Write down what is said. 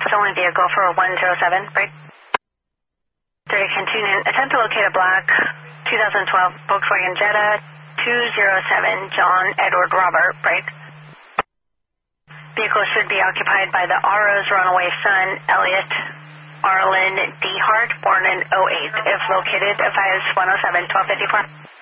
only vehicle for 107, break. 30 continue. Attempt to locate a black 2012 Volkswagen Jetta 207 John Edward Robert, break. Vehicle should be occupied by the RO's runaway son, Elliot Arlen D. Hart, born in '08. If located, advise 107 1254.